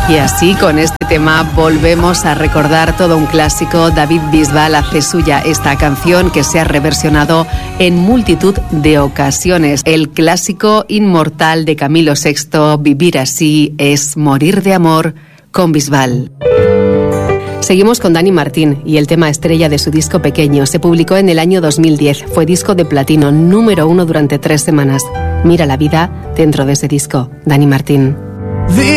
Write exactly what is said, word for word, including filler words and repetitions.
Y así, con este tema, volvemos a recordar todo un clásico. David Bisbal hace suya esta canción que se ha reversionado en multitud de ocasiones. El clásico inmortal de Camilo sexto, Vivir así es morir de amor, con Bisbal. Seguimos con Dani Martín y el tema estrella de su disco Pequeño. Se publicó en el año dos mil diez. Fue disco de platino, número uno durante tres semanas. Mira la vida dentro de ese disco. Dani Martín.